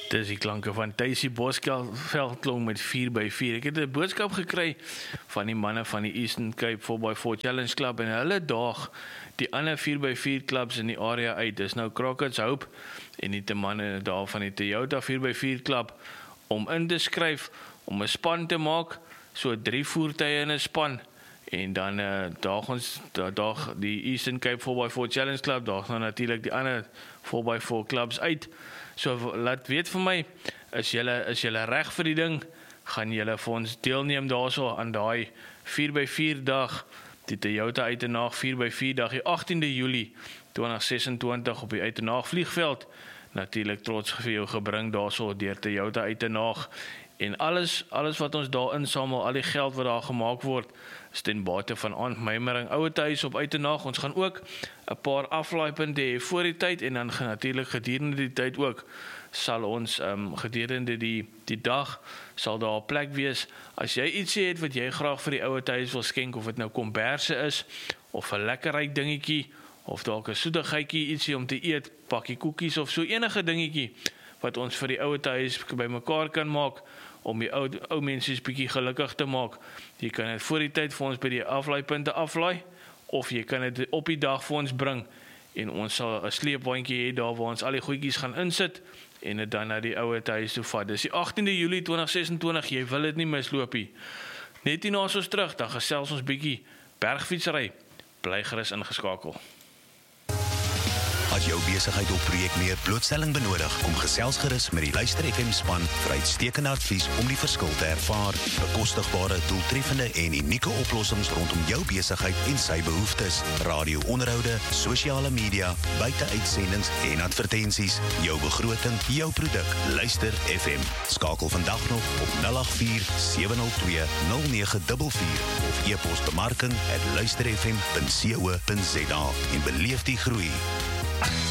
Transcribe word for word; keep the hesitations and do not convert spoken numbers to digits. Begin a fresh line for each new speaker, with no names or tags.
Dis die klanke van Tuisie Bosveld klonk met vier by vier. Ek het 'n boodskap gekry van die manne van die Eastern Cape four by four Challenge Club en hulle daag die ander vier by vier clubs in die area uit. Dis nou Crockett's Hope en die te manne daar van die Toyota four by four Club om in te skryf, om 'n span te maak, so drie voertuie in 'n span. En dan uh, daag ons daag die Eastern Cape four by four Challenge Club, daag nou natuurlik die ander four by four clubs uit. So laat weet vir my, is julle is julle reg vir die ding? Gaan julle vir ons deelneem daarso aan daai four by four dag, die Toyota Uitenaag four by four dag, die agtiende Julie twenty twenty-six op die Uitenaag vliegveld. Natuurlik trots vir jou gebring daarso deur Toyota Uitenaag. En alles alles wat ons daar insamel, al die geld wat daar gemaak word, is ten bate van Aunt Mymering Ouetehuis op Uitenaag. Ons gaan ook 'n paar aflaaipunte hê voor die tyd en dan gaan natuurlik gedurende die tyd ook sal ons um, gedurende die die dag sal daar 'n plek wees. As jy ietsie het wat jy graag vir die Ouetehuis wil skenk, of dit nou komberse is of 'n lekker ryk dingetjie of dalk 'n soetigheidjie, ietsie om te eet, pakkie koekies of so enige dingetjie wat ons vir die Ouetehuis bymekaar kan maak om die ou ou mense bietjie gelukkig te maak. Jy kan dit voor die tyd vir ons by die aflaaipunte aflaai of jy kan dit op die dag vir ons bring en ons sal 'n sleepwandjie hê daar waar ons al die goedjies gaan insit en dit dan na die Ouetehuis toe vat. Dis die agtiende Julie twenty twenty-six, jy wil dit nie misloop nie. Net hierna as ons terug, dan gesels ons bietjie bergfietsry. Bly gerus ingeskakel.
As jou besigheid of projek meer blootstelling benodig, kom gesels gerus met die Luister F M span vir uitstekende advies om die verskil te ervaar. Bekostigbare, doeltreffende en unieke oplossings rondom jou besigheid en sy behoeftes. Radio-onderhoude, sosiale media, buite-uitsendings en advertensies. Jou begroting, jou produk. Luister F M. Skakel vandag nog op nul eight four, seven zero two, zero nine four four of e-pos bemarking at luisterfm dot co dot za en beleef die groei.